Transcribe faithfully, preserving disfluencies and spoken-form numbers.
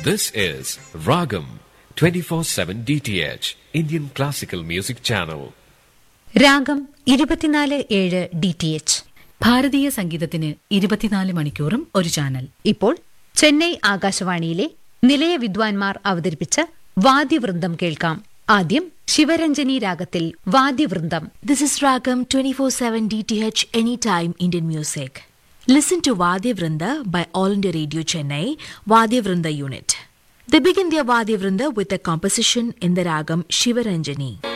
This is Ragam twenty-four seven D T H, Indian Classical Music Channel. രാഗം ഇരുപത്തിനാല് ഏഴ് D T H, ഭാരതീയ സംഗീതത്തിന് ഇരുപത്തിനാല് മണിക്കൂറും ഒരു ചാനൽ. ഇപ്പോൾ ചെന്നൈ ആകാശവാണിയിലെ നിലയ വിദ്വാൻമാർ അവതരിപ്പിച്ച വാദ്യവൃന്ദം കേൾക്കാം. ആദ്യം ശിവരഞ്ജനി രാഗത്തിൽ വാദ്യവൃന്ദം. This is Ragam twenty-four seven D T H Anytime Indian Music. Listen to Vadya Vrinda by All India Radio Chennai, Vadya Vrinda Unit. They begin their Vadya Vrinda with a composition in the Ragam Shivaranjani.